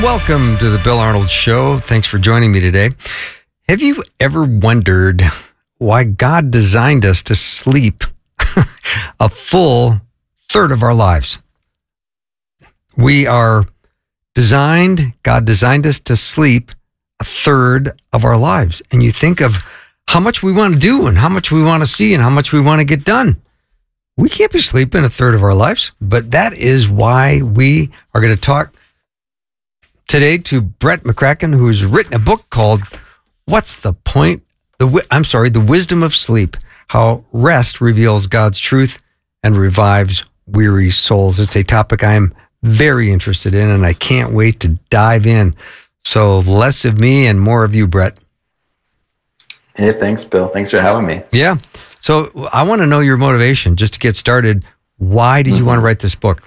Welcome to the Bill Arnold Show. Thanks for joining me today. Have you ever wondered why God designed us to sleep a full third of our lives? God designed us to sleep a third of our lives. And you think of how much we want to do and how much we want to see and how much we want to get done. We can't be sleeping a third of our lives, but that is why we are going to talk today to Brett McCracken, who's written a book called What's the Point? The Wisdom of Sleep, How Rest Reveals God's Truth and Revives Weary Souls. It's a topic I'm very interested in, and I can't wait to dive in. So less of me and more of you, Brett. Hey, thanks, Bill. Thanks for having me. Yeah. So I want to know your motivation just to get started. Why did you want to write this book?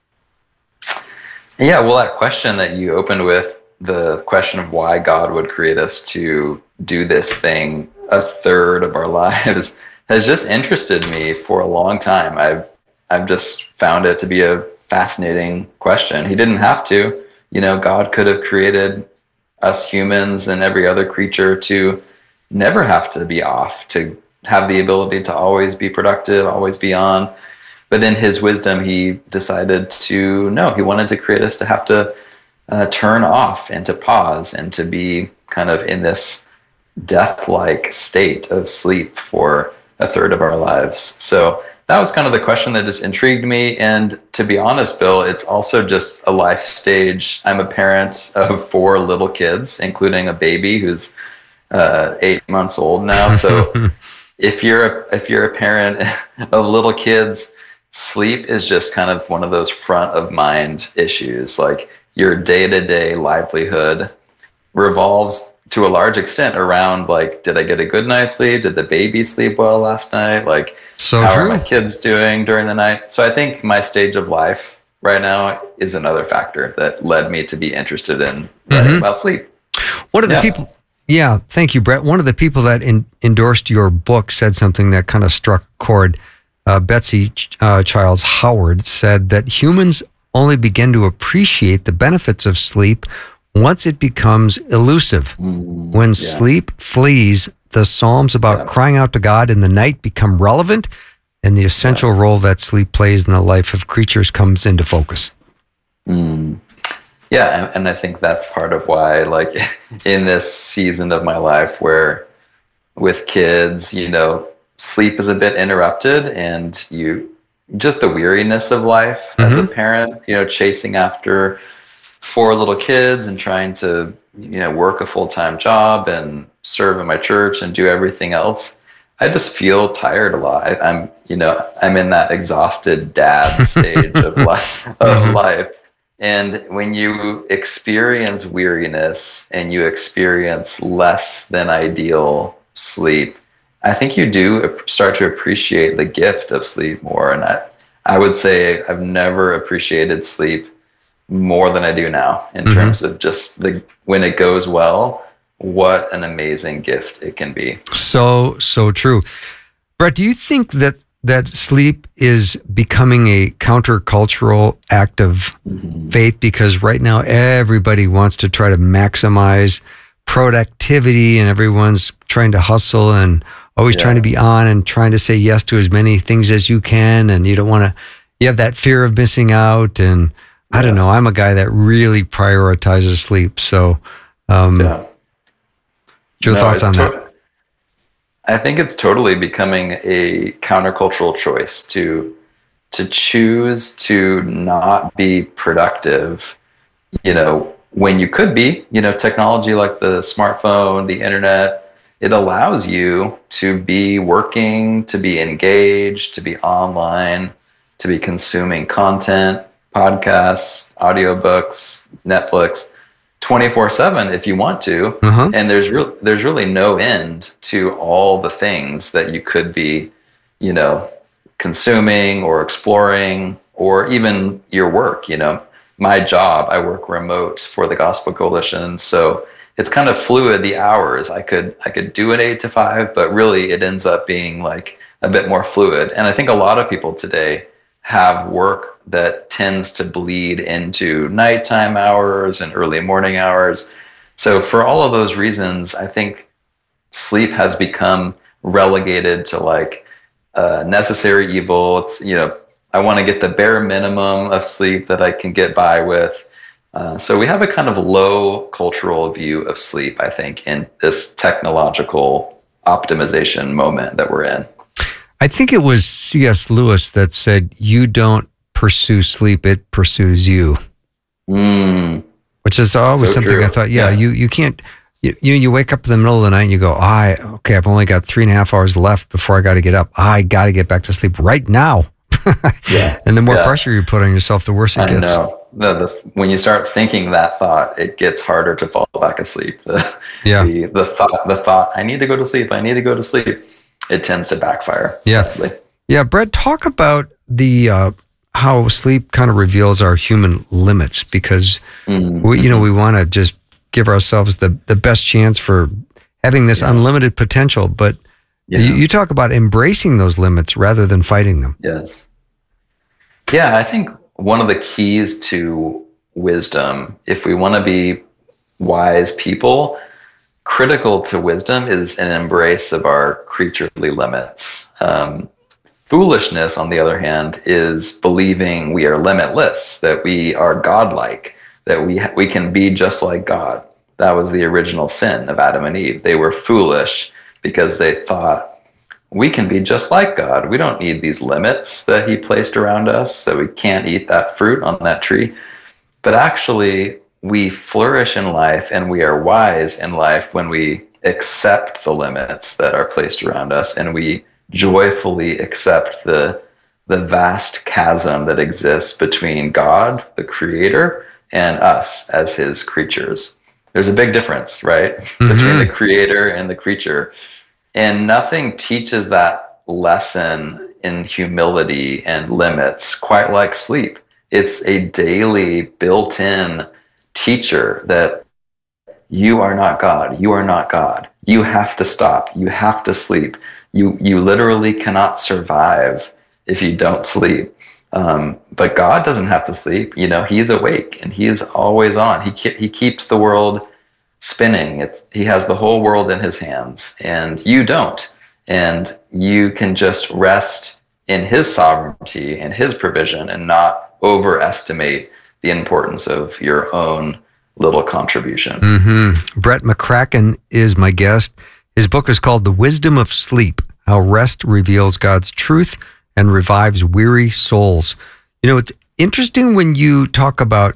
Yeah, well, that question that you opened with, the question of why God would create us to do this thing a third of our lives has just interested me for a long time. I've just found it to be a fascinating question. He didn't have to. God could have created us humans and every other creature to never have to be off, to have the ability to always be productive, always be on. But in his wisdom, he decided he wanted to create us to have to turn off and to pause and to be kind of in this death-like state of sleep for a third of our lives. So that was kind of the question that just intrigued me. And to be honest, Bill, it's also just a life stage. I'm a parent of 4 little kids, including a baby who's 8 months old now. So if you're a parent of little kids, sleep is just kind of one of those front of mind issues. Like your day-to-day livelihood revolves to a large extent around, like, did I get a good night's sleep? Did the baby sleep well last night? Like, how are my kids doing during the night? So I think my stage of life right now is another factor that led me to be interested in writing about sleep. One of the people, thank you, Brett. One of the people that endorsed your book said something that kind of struck a chord. Betsy Childs Howard said that humans only begin to appreciate the benefits of sleep once it becomes elusive. When sleep flees, the Psalms about crying out to God in the night become relevant, and the essential role that sleep plays in the life of creatures comes into focus. Yeah, and I think that's part of why, like, in this season of my life where with kids, sleep is a bit interrupted, and just the weariness of life as a parent, chasing after 4 little kids and trying to, work a full-time job and serve in my church and do everything else. I just feel tired a lot. I'm in that exhausted dad stage of life. And when you experience weariness and you experience less than ideal sleep, I think you do start to appreciate the gift of sleep more. And I would say I've never appreciated sleep more than I do now in terms of just when it goes well, what an amazing gift it can be. So true. Brett, do you think that sleep is becoming a countercultural act of faith? Because right now everybody wants to try to maximize productivity and everyone's trying to hustle and always trying to be on and trying to say yes to as many things as you can. And you have that fear of missing out. And I don't know, I'm a guy that really prioritizes sleep. So, your thoughts on that? I think it's totally becoming a countercultural choice to choose to not be productive, when you could be. Technology like the smartphone, the internet, it allows you to be working, to be engaged, to be online, to be consuming content, podcasts, audiobooks, Netflix, 24/7 if you want to. And there's really no end to all the things that you could be, consuming or exploring, or even your work. My job, I work remote for the Gospel Coalition, so it's kind of fluid, the hours. I could do an 8 to 5, but really it ends up being like a bit more fluid. And I think a lot of people today have work that tends to bleed into nighttime hours and early morning hours. So for all of those reasons, I think sleep has become relegated to like necessary evil. It's, I want to get the bare minimum of sleep that I can get by with. So we have a kind of low cultural view of sleep, I think, in this technological optimization moment that we're in. I think it was C.S. Lewis that said, "You don't pursue sleep, it pursues you." Which is always so something true. I thought, you can't, you wake up in the middle of the night and you go, I've only got 3.5 hours left before I got to get up. I got to get back to sleep right now. And the more pressure you put on yourself, the worse it gets. I know. When you start thinking that thought, it gets harder to fall back asleep. The thought, I need to go to sleep. I need to go to sleep. It tends to backfire. Yeah. Sadly. Yeah. Brett, talk about the, how sleep kind of reveals our human limits, because we want to just give ourselves the best chance for having this unlimited potential. But you talk about embracing those limits rather than fighting them. Yes. Yeah, I think one of the keys to wisdom, if we want to be wise people, critical to wisdom is an embrace of our creaturely limits. Foolishness, on the other hand, is believing we are limitless, that we are godlike, that we can be just like God. That was the original sin of Adam and Eve. They were foolish because they thought, we can be just like God. We don't need these limits that he placed around us, that we can't eat that fruit on that tree. But actually, we flourish in life and we are wise in life when we accept the limits that are placed around us, and we joyfully accept the vast chasm that exists between God, the creator, and us as his creatures. There's a big difference, right? Between the creator and the creature. And nothing teaches that lesson in humility and limits quite like sleep. It's a daily built-in teacher that you are not God. You are not God. You have to stop. You have to sleep. You literally cannot survive if you don't sleep. But God doesn't have to sleep. He's awake and he is always on. He keeps the world spinning. He has the whole world in his hands, and you don't. And you can just rest in his sovereignty and his provision and not overestimate the importance of your own little contribution. Brett McCracken is my guest. His book is called The Wisdom of Sleep: How Rest Reveals God's Truth and Revives Weary Souls. It's interesting when you talk about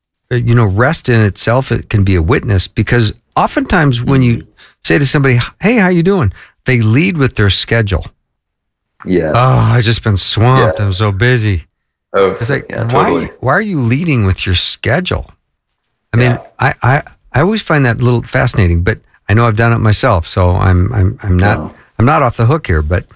rest in itself, it can be a witness, because oftentimes when you say to somebody, "Hey, how you doing?" they lead with their schedule. Yes. "Oh, I just been swamped. I'm so busy." Oh, it's like, totally. why are you leading with your schedule? I mean, I always find that a little fascinating, but I know I've done it myself, so I'm not off the hook here. But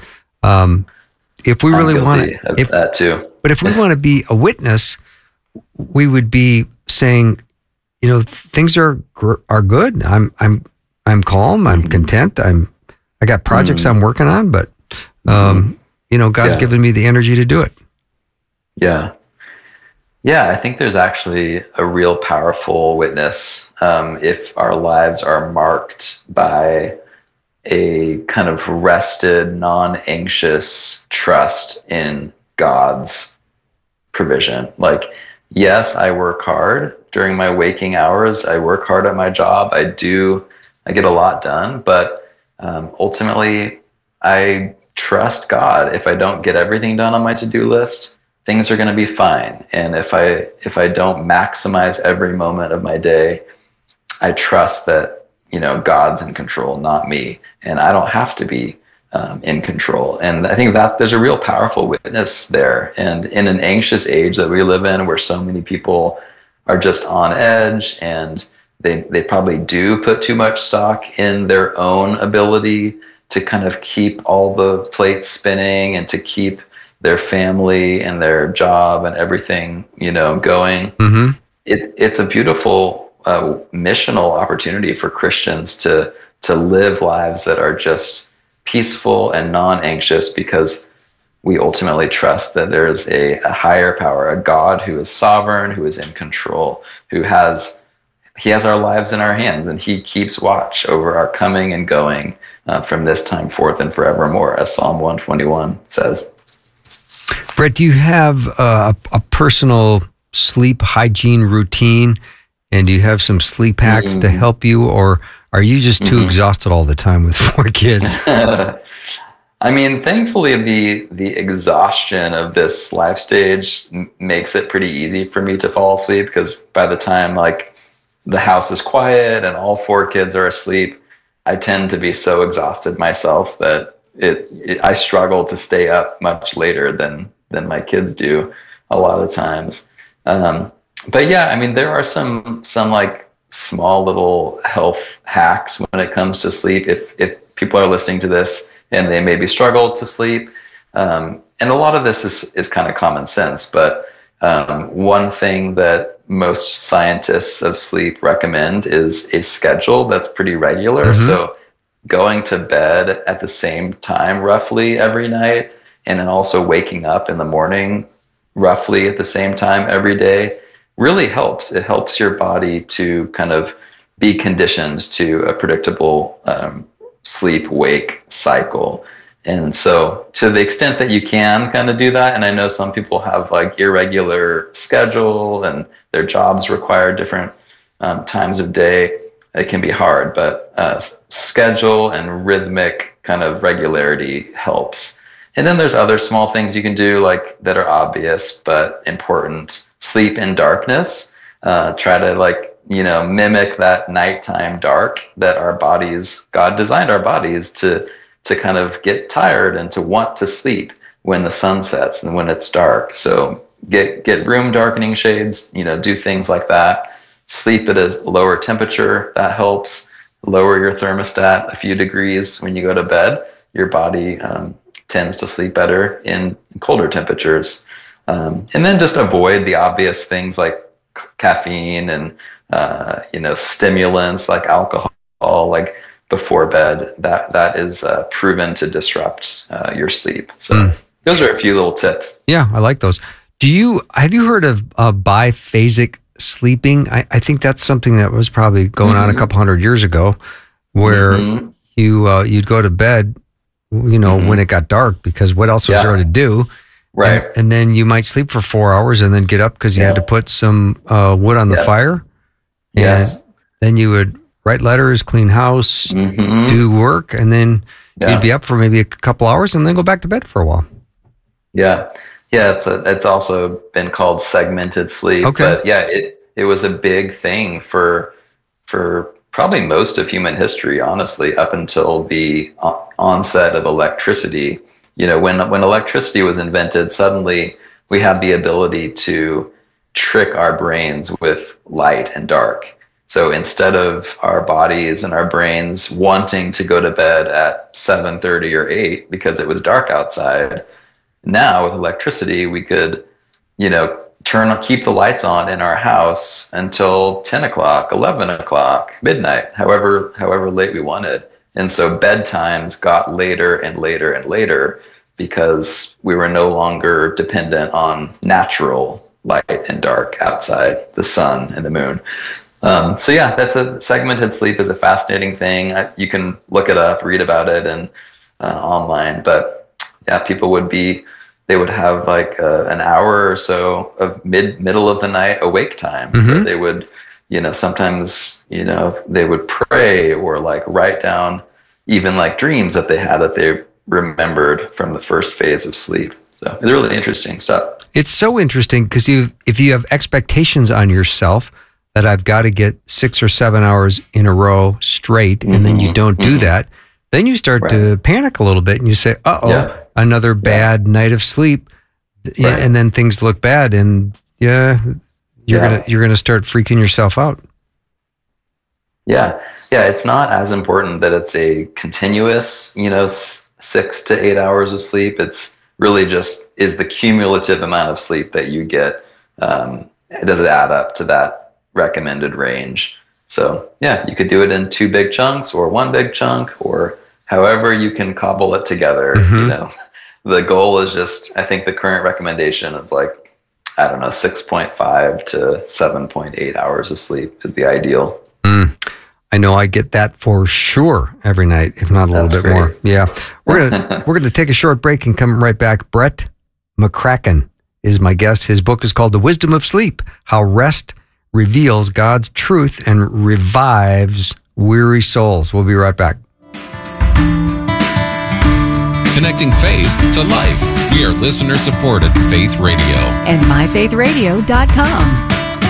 if we really want to, that too. But if we want to be a witness, we would be saying, things are good. I'm calm. I'm content. I got projects I'm working on, but God's given me the energy to do it. Yeah. Yeah, I think there's actually a real powerful witness if our lives are marked by a kind of rested, non-anxious trust in God's provision. Like, yes, I work hard during my waking hours. I work hard at my job. I get a lot done, but ultimately I trust God. If I don't get everything done on my to-do list, things are going to be fine. And if I don't maximize every moment of my day, I trust that, God's in control, not me. And I don't have to be in control. And I think that there's a real powerful witness there. And in an anxious age that we live in, where so many people are just on edge, and they probably do put too much stock in their own ability to kind of keep all the plates spinning and to keep their family and their job and everything, going. It's a beautiful missional opportunity for Christians to live lives that are just peaceful and non-anxious, because we ultimately trust that there's a higher power, a God who is sovereign, who is in control, he has our lives in our hands, and he keeps watch over our coming and going from this time forth and forevermore, as Psalm 121 says. Brett, do you have a personal sleep hygiene routine, and do you have some sleep hacks to help you, or are you just too exhausted all the time with 4 kids? I mean, thankfully, the exhaustion of this life stage makes it pretty easy for me to fall asleep, because by the time like the house is quiet and all 4 kids are asleep, I tend to be so exhausted myself that I struggle to stay up much later than my kids do a lot of times. But yeah, I mean, there are some like small little health hacks when it comes to sleep. If people are listening to this and they maybe struggle to sleep, and a lot of this is kind of common sense, but one thing that most scientists of sleep recommend is a schedule that's pretty regular. So going to bed at the same time roughly every night, and then also waking up in the morning roughly at the same time every day really helps. It helps your body to kind of be conditioned to a predictable sleep-wake cycle. And so to the extent that you can kind of do that, and I know some people have like irregular schedule and their jobs require different times of day, it can be hard, but schedule and rhythmic kind of regularity helps. And then there's other small things you can do like that are obvious but important. Sleep in darkness. Try to like, mimic that nighttime dark that our bodies, God designed our bodies to kind of get tired and to want to sleep when the sun sets and when it's dark. So get room darkening shades, do things like that. Sleep at a lower temperature, that helps. Lower your thermostat a few degrees when you go to bed. Your body tends to sleep better in colder temperatures. And then just avoid the obvious things like caffeine and stimulants like alcohol, like before bed. That is proven to disrupt your sleep. So those are a few little tips. Yeah, I like those. Have you heard of biphasic sleeping? I think that's something that was probably going on a couple hundred years ago, where you'd go to bed, when it got dark, because what else was there to do? Right. And then you might sleep for 4 hours and then get up because you had to put some wood on the fire. Yes. And then you would write letters, clean house, do work, and then you'd be up for maybe a couple hours and then go back to bed for a while. Yeah. Yeah. It's also been called segmented sleep. Okay. But yeah, it was a big thing for probably most of human history, honestly, up until the onset of electricity. When electricity was invented, suddenly we had the ability to trick our brains with light and dark. So instead of our bodies and our brains wanting to go to bed at 7:30 or 8 because it was dark outside, now with electricity, we could, keep the lights on in our house until 10 o'clock, 11 o'clock, midnight, however late we wanted. And so bedtimes got later and later and later because we were no longer dependent on natural light and dark outside, the sun and the moon. So yeah, that's a segmented sleep is a fascinating thing. You can look it up, read about it and online, but yeah, they would have like an hour or so of middle of the night awake time. Where they would, sometimes, they would pray or like write down even like dreams that they had that they remembered from the first phase of sleep. So it's really interesting stuff. It's so interesting because if you have expectations on yourself that I've got to get 6 or 7 hours in a row straight, and then you don't do that, then you start to panic a little bit and you say, another bad night of sleep. Right. And then things look bad, and you're gonna start freaking yourself out. Yeah. It's not as important that it's a continuous, 6 to 8 hours of sleep. It's really just is the cumulative amount of sleep that you get. Does it add up to that recommended range? So yeah, you could do it in 2 big chunks or 1 big chunk or however you can cobble it together, The goal is just, I think the current recommendation is like, I don't know, 6.5 to 7.8 hours of sleep is the ideal. I know I get that for sure every night, if not a little bit more. Yeah. We're gonna take a short break and come right back. Brett McCracken is my guest. His book is called The Wisdom of Sleep: How Rest Reveals God's Truth and Revives Weary Souls. We'll be right back. Connecting faith to life. We are listener-supported Faith Radio. And myfaithradio.com.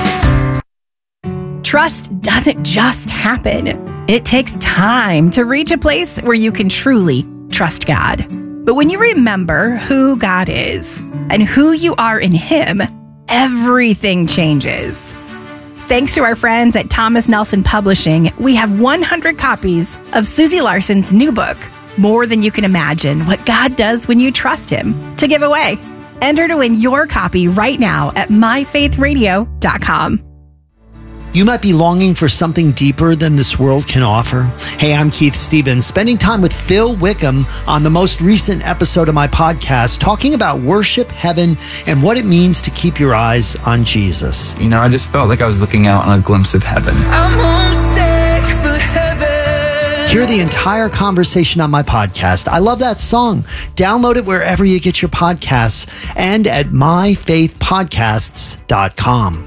Trust doesn't just happen. It takes time to reach a place where you can truly trust God. But when you remember who God is and who you are in Him, everything changes. Thanks to our friends at Thomas Nelson Publishing, we have 100 copies of Susie Larson's new book, More Than You Can Imagine: What God Does When You Trust Him, to give away. Enter to win your copy right now at myfaithradio.com. You might be longing for something deeper than this world can offer. Hey, I'm Keith Stevens, spending time with Phil Wickham on the most recent episode of my podcast, talking about worship, heaven, and what it means to keep your eyes on Jesus. You know, I just felt like I was looking out on a glimpse of heaven. I'm homesick for heaven. Hear the entire conversation on my podcast. I love that song. Download it wherever you get your podcasts and at myfaithpodcasts.com.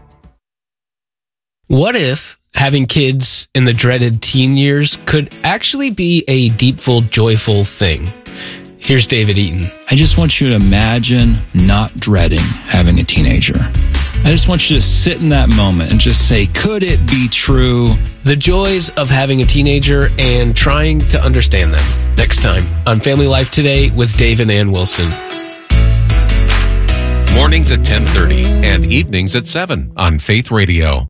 What if having kids in the dreaded teen years could actually be a deepful, joyful thing? Here's David Eaton. I just want you to imagine not dreading having a teenager. I just want you to sit in that moment and just say, could it be true? The joys of having a teenager and trying to understand them. Next time on Family Life Today with Dave and Ann Wilson. Mornings at 10:30 and evenings at 7 on Faith Radio.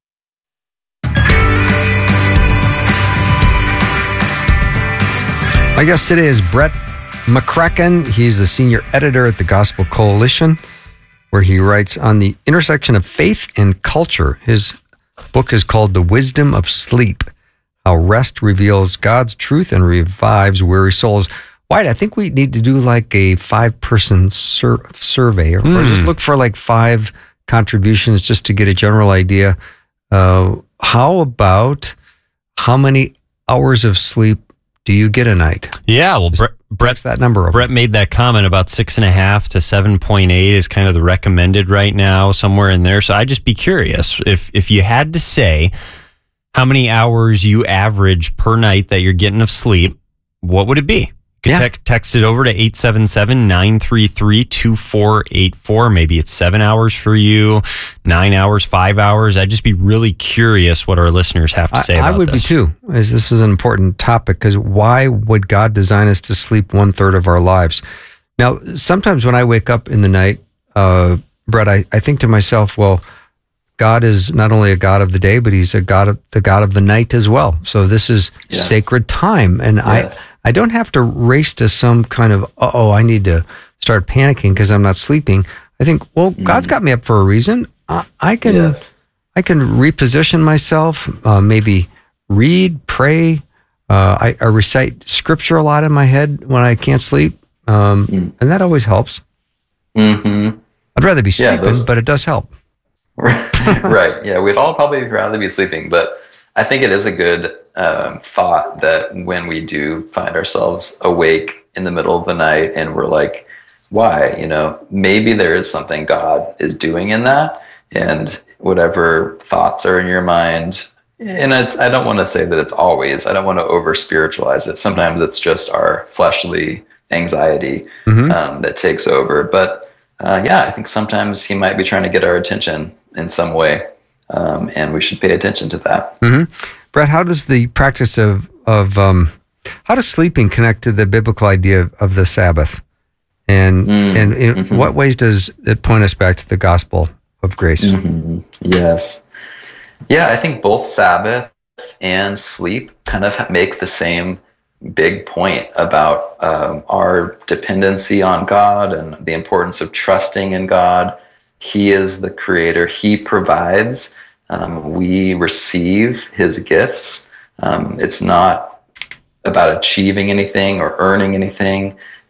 My guest today is Brett McCracken. He's the senior editor at the Gospel Coalition, where he writes on the intersection of faith and culture. His book is called The Wisdom of Sleep: How Rest Reveals God's Truth and Revives Weary Souls. Wyatt, I think we need to do like a 5-person survey, or just look for like 5 contributions just to get a general idea. How about how many hours of sleep do you get a night? Yeah, well, Brett's that number over. Brett made that comment about 6.5 to 7.8 is kind of the recommended right now, somewhere in there. So I'd just be curious if you had to say how many hours you average per night that you're getting of sleep, what would it be? You could text it over to 877-933-2484. Maybe it's 7 hours for you, 9 hours, 5 hours. I'd just be really curious what our listeners have to say about this. I would be too, as this is an important topic, because why would God design us to sleep 1/3 of our lives? Now, sometimes when I wake up in the night, Brett, I think to myself, well, God is not only a God of the day, but He's the God of the night as well. So this is sacred time, and I don't have to race to some kind of I need to start panicking because I'm not sleeping. I think, well, God's got me up for a reason. I can reposition myself, maybe read, pray. I recite scripture a lot in my head when I can't sleep, and that always helps. Mm-hmm. I'd rather be sleeping, but it does help. Right. Yeah, we'd all probably rather be sleeping, but I think it is a good thought that when we do find ourselves awake in the middle of the night and we're like, why? Maybe there is something God is doing in that, and whatever thoughts are in your mind. And I don't want to say that it's always, I don't want to over spiritualize it. Sometimes it's just our fleshly anxiety that takes over. But I think sometimes He might be trying to get our attention in some way, and we should pay attention to that. Brett, how does the practice of how does sleeping connect to the biblical idea of the Sabbath, and in what ways does it point us back to the gospel of grace? Yes, I think both Sabbath and sleep kind of make the same big point about our dependency on God and the importance of trusting in God. He is the creator. He provides. We receive His gifts. It's not about achieving anything or earning anything.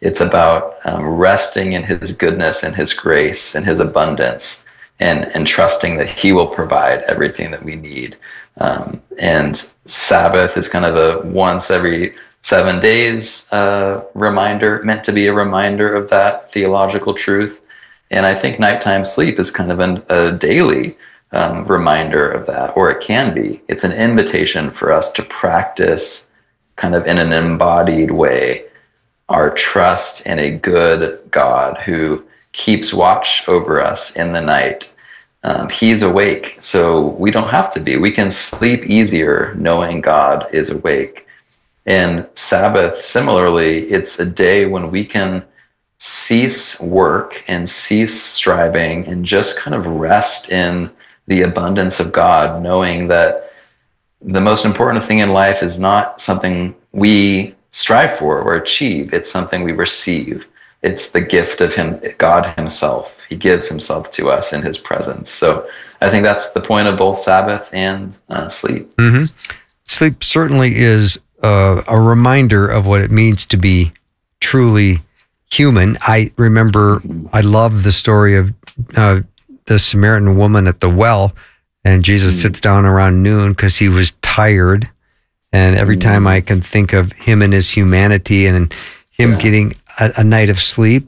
It's about resting in his goodness and his grace and his abundance, and trusting that he will provide everything that we need. And Sabbath is kind of a once every 7 days reminder, meant to be a reminder of that theological truth. And I think nighttime sleep is kind of a daily reminder of that, or it can be. It's an invitation for us to practice kind of in an embodied way our trust in a good God who keeps watch over us in the night. He's awake, so we don't have to be. We can sleep easier knowing God is awake. And Sabbath, similarly, it's a day when we can cease work and cease striving and just kind of rest in the abundance of God, knowing that the most important thing in life is not something we strive for or achieve. It's something we receive. It's the gift of him, God himself. He gives himself to us in his presence. So I think that's the point of both Sabbath and sleep. Mm-hmm. Sleep certainly is a reminder of what it means to be truly human. I remember, I love the story of the Samaritan woman at the well, and Jesus sits down around noon because he was tired. And every time I can think of him and his humanity and him getting a night of sleep,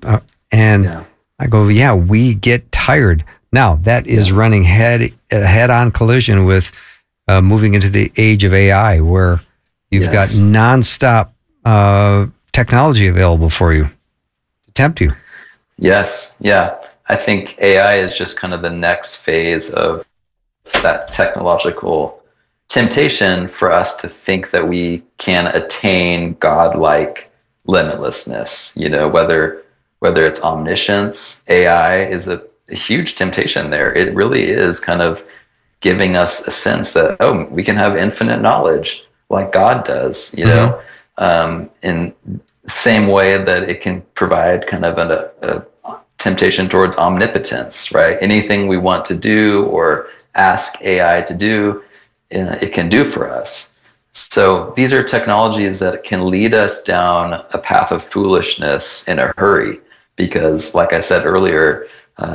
I go, yeah, we get tired. Now, that is running head-on collision with moving into the age of AI, where you've got nonstop technology available for you to tempt you. Yes, yeah. I think AI is just kind of the next phase of that technological temptation for us to think that we can attain God-like limitlessness. You know, whether it's omniscience, AI is a huge temptation there. It really is kind of giving us a sense that, oh, we can have infinite knowledge like God does, you know, in the same way that it can provide kind of a temptation towards omnipotence, right? Anything we want to do or ask AI to do, it can do for us. So these are technologies that can lead us down a path of foolishness in a hurry, because like I said earlier,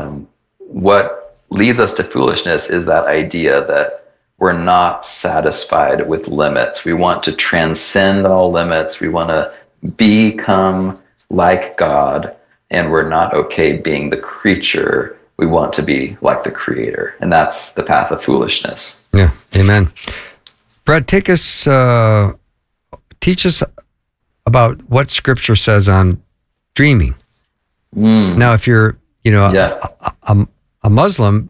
what leads us to foolishness is that idea that we're not satisfied with limits. We want to transcend all limits. We want to become like God, and we're not okay being the creature. We want to be like the creator, and that's the path of foolishness. Yeah, amen. Brad, teach us about what Scripture says on dreaming. Now, if you're, a Muslim,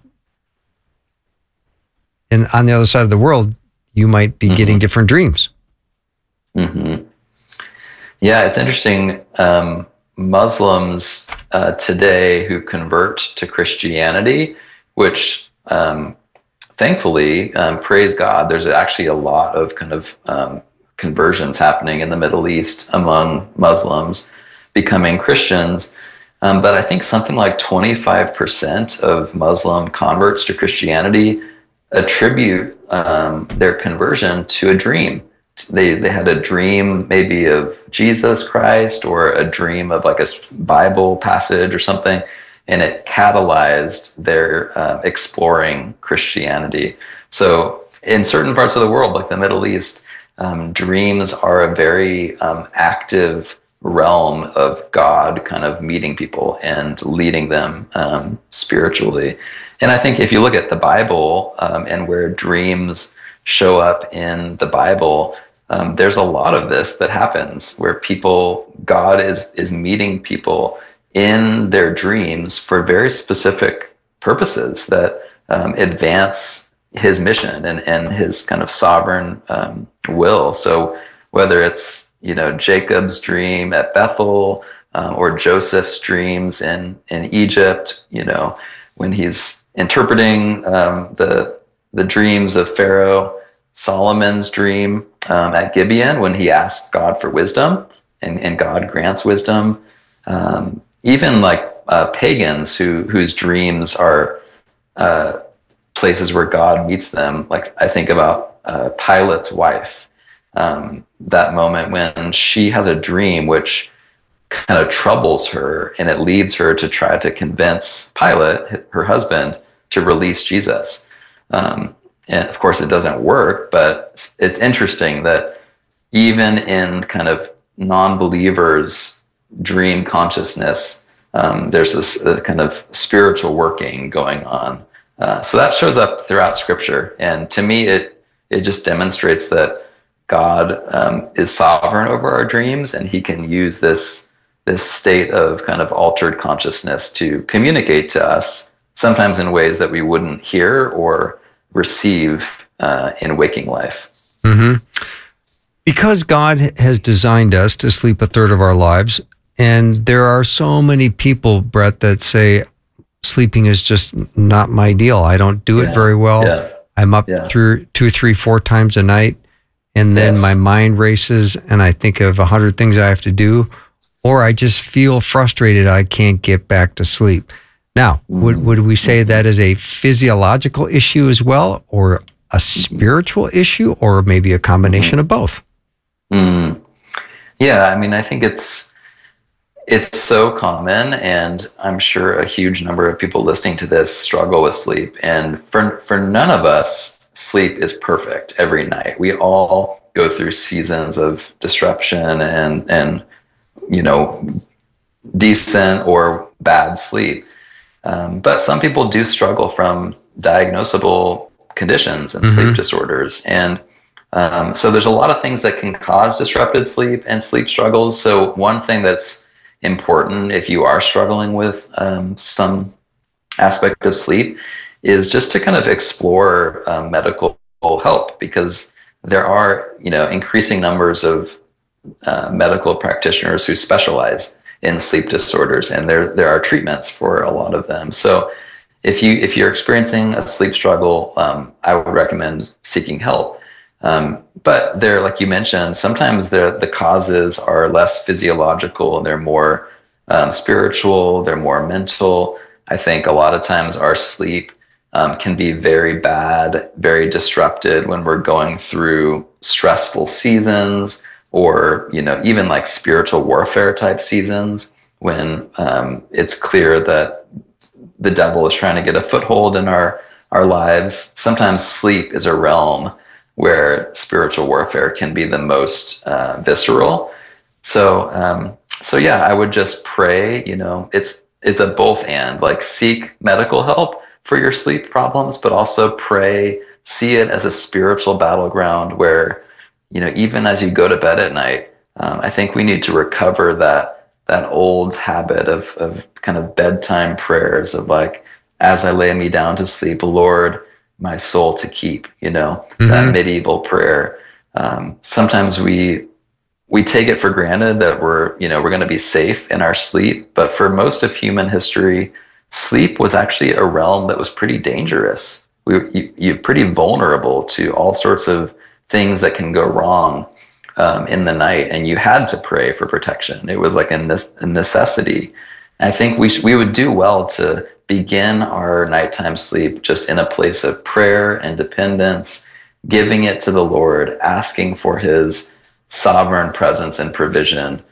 and on the other side of the world, you might be getting different dreams. Yeah, it's interesting. Muslims today who convert to Christianity, which thankfully, praise God, there's actually a lot of kind of conversions happening in the Middle East among Muslims becoming Christians. But I think something like 25% of Muslim converts to Christianity attribute their conversion to a dream. They had a dream maybe of Jesus Christ, or a dream of like a Bible passage or something, and it catalyzed their exploring Christianity. So in certain parts of the world, like the Middle East, dreams are a very active realm of God kind of meeting people and leading them spiritually. And I think if you look at the Bible and where dreams show up in the Bible, there's a lot of this that happens where God is meeting people in their dreams for very specific purposes that advance his mission and his kind of sovereign will. So whether it's, Jacob's dream at Bethel, or Joseph's dreams in Egypt, when he's interpreting the dreams of Pharaoh, Solomon's dream at Gibeon when he asked God for wisdom, and God grants wisdom. Even like pagans whose dreams are places where God meets them. Like I think about Pilate's wife, that moment when she has a dream which kind of troubles her, and it leads her to try to convince Pilate, her husband, to release Jesus. And of course, it doesn't work, but it's interesting that even in kind of non-believers' dream consciousness, there's this kind of spiritual working going on. So that shows up throughout Scripture, and to me, it just demonstrates that God is sovereign over our dreams, and He can use this state of kind of altered consciousness to communicate to us, sometimes in ways that we wouldn't hear or receive in waking life. Mm-hmm. Because God has designed us to sleep a third of our lives, and there are so many people, Brett, that say sleeping is just not my deal. I don't do it very well. Yeah. I'm up through 2, 3, 4 times a night, and then my mind races, and I think of 100 things I have to do, or I just feel frustrated I can't get back to sleep. Now, would we say that is a physiological issue as well, or a spiritual issue, or maybe a combination of both? Yeah, I mean, I think it's so common, and I'm sure a huge number of people listening to this struggle with sleep. And for none of us, sleep is perfect every night. We all go through seasons of disruption and decent or bad sleep. But some people do struggle from diagnosable conditions and sleep disorders. And so there's a lot of things that can cause disrupted sleep and sleep struggles. So one thing that's important if you are struggling with some aspect of sleep is just to kind of explore medical help, because there are, increasing numbers of medical practitioners who specialize in sleep disorders, and there are treatments for a lot of them. So if you're experiencing a sleep struggle, I would recommend seeking help. But there, like you mentioned, sometimes the causes are less physiological and they're more spiritual, they're more mental. I think a lot of times our sleep can be very bad, very disrupted when we're going through stressful seasons, or even like spiritual warfare type seasons, when it's clear that the devil is trying to get a foothold in our lives. Sometimes sleep is a realm where spiritual warfare can be the most visceral. So yeah, I would just pray. It's a both and, like, seek medical help for your sleep problems, but also pray, see it as a spiritual battleground where, even as you go to bed at night, I think we need to recover that old habit of kind of bedtime prayers of, like, as I lay me down to sleep, Lord, my soul to keep, that medieval prayer. Sometimes we take it for granted that we're going to be safe in our sleep, but for most of human history, sleep was actually a realm that was pretty dangerous. You're pretty vulnerable to all sorts of things that can go wrong in the night, and you had to pray for protection. It was like a necessity. And I think we would do well to begin our nighttime sleep just in a place of prayer and dependence, giving it to the Lord, asking for His sovereign presence and provision,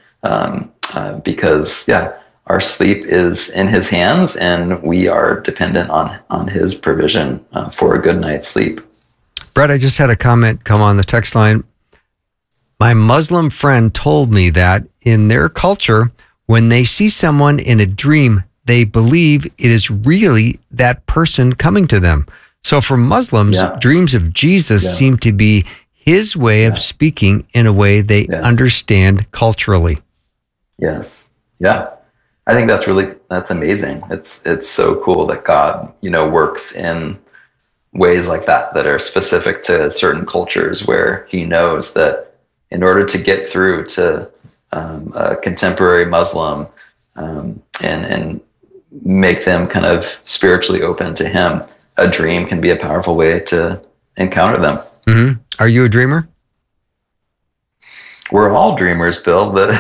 because our sleep is in His hands, and we are dependent on His provision for a good night's sleep. Brett, I just had a comment come on the text line. My Muslim friend told me that in their culture, when they see someone in a dream, they believe it is really that person coming to them. So for Muslims, dreams of Jesus seem to be His way of speaking in a way they understand culturally. Yes. Yeah. I think that's amazing. It's so cool that God, works in ways like that are specific to certain cultures, where He knows that in order to get through to a contemporary Muslim and make them kind of spiritually open to Him, a dream can be a powerful way to encounter them. Mm-hmm. Are you a dreamer? We're all dreamers, Bill. The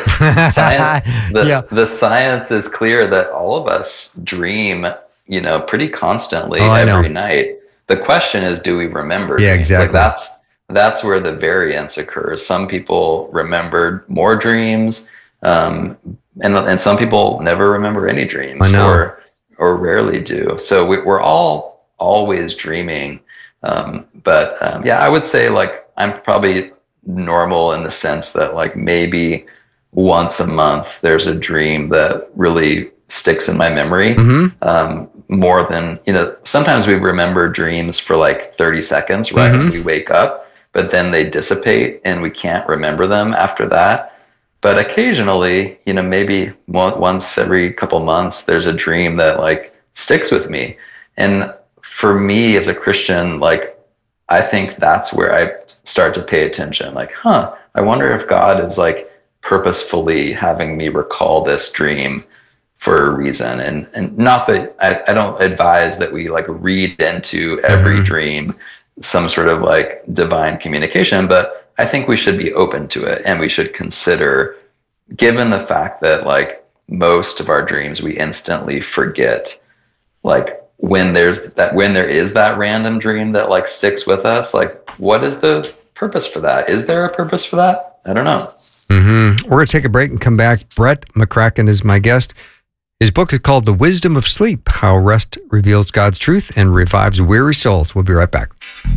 science is clear that all of us dream, pretty constantly every night. The question is, do we remember? Yeah, dreams? exactly. Like that's where the variance occurs. Some people remembered more dreams, And some people never remember any dreams, I know. or rarely do. So we're all always dreaming. But I would say like I'm probably normal in the sense that like maybe once a month there's a dream that really sticks in my memory. More than, sometimes we remember dreams for like 30 seconds right when we wake up, but then they dissipate and we can't remember them after that. But occasionally, maybe once every couple months, there's a dream that like sticks with me. And for me as a Christian, like, I think that's where I start to pay attention. Like, I wonder if God is like purposefully having me recall this dream for a reason. And not that I don't advise that we like read into every dream some sort of like divine communication, but I think we should be open to it, and we should consider, given the fact that like most of our dreams we instantly forget, like when there is that random dream that like sticks with us, like what is the purpose for that? Is there a purpose for that? I don't know. We're going to take a break and come back. Brett McCracken is my guest. His book is called The Wisdom of Sleep, How Rest Reveals God's Truth and Revives Weary Souls. We'll be right back.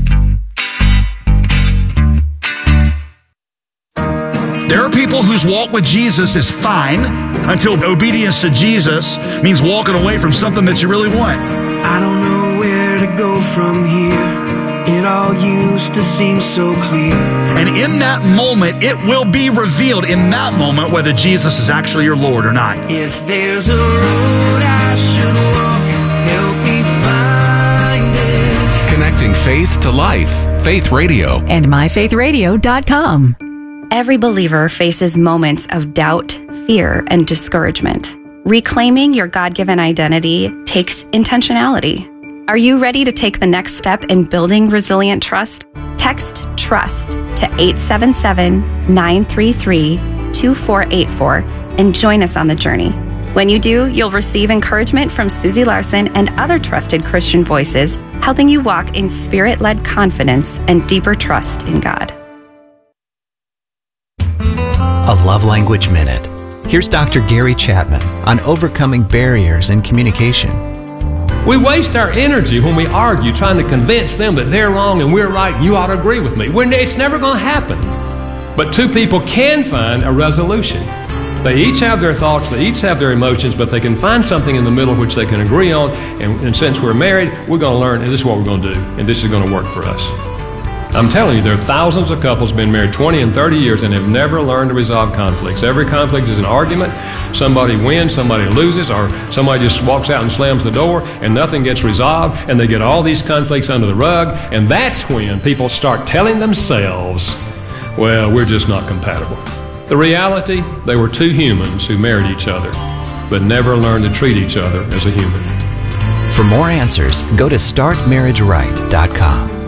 There are people whose walk with Jesus is fine until obedience to Jesus means walking away from something that you really want. I don't know where to go from here. It all used to seem so clear. And in that moment, it will be revealed in that moment whether Jesus is actually your Lord or not. If there's a road I should walk, help me find it. Connecting faith to life. Faith Radio. And myfaithradio.com. Every believer faces moments of doubt, fear, and discouragement. Reclaiming your God-given identity takes intentionality. Are you ready to take the next step in building resilient trust? Text TRUST to 877-933-2484 and join us on the journey. When you do, you'll receive encouragement from Susie Larson and other trusted Christian voices, helping you walk in spirit-led confidence and deeper trust in God. A Love Language Minute. Here's Dr. Gary Chapman on overcoming barriers in communication. We waste our energy when we argue trying to convince them that they're wrong and we're right and you ought to agree with me. It's never going to happen. But two people can find a resolution. They each have their thoughts, they each have their emotions, but they can find something in the middle which they can agree on. And since we're married, we're going to learn, and this is what we're going to do, and this is going to work for us. I'm telling you, there are thousands of couples been married 20 and 30 years and have never learned to resolve conflicts. Every conflict is an argument. Somebody wins, somebody loses, or somebody just walks out and slams the door and nothing gets resolved, and they get all these conflicts under the rug, and that's when people start telling themselves, well, we're just not compatible. The reality, they were two humans who married each other, but never learned to treat each other as a human. For more answers, go to startmarriageright.com.